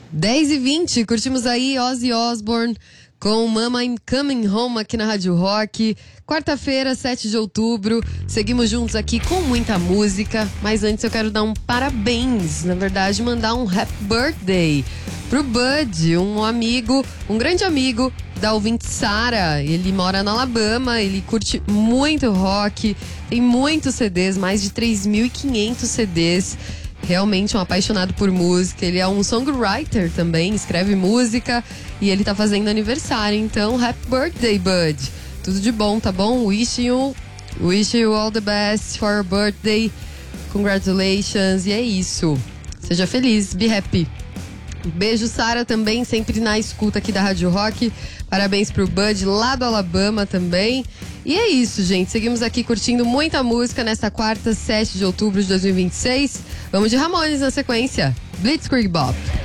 10h20, curtimos aí Ozzy Osbourne com Mama I'm Coming Home aqui na Rádio Rock. Quarta-feira, 7 de outubro, seguimos juntos aqui com muita música, mas antes eu quero dar um parabéns, na verdade mandar um happy birthday pro Bud, um amigo, um grande amigo da ouvinte Sara. Ele mora na Alabama, ele curte muito rock, tem muitos CDs, mais de 3.500 CDs. Realmente um apaixonado por música. Ele é um songwriter também, escreve música e ele tá fazendo aniversário. Então, happy birthday, Bud. Tudo de bom, tá bom? Wish you all the best for your birthday. Congratulations. E é isso. Seja feliz, be happy. Beijo, Sara, também, sempre na escuta aqui da Rádio Rock. Parabéns pro Bud, lá do Alabama também. E é isso, gente. Seguimos aqui curtindo muita música nesta quarta, 7 de outubro de 2026. Vamos de Ramones na sequência. Blitzkrieg Bop.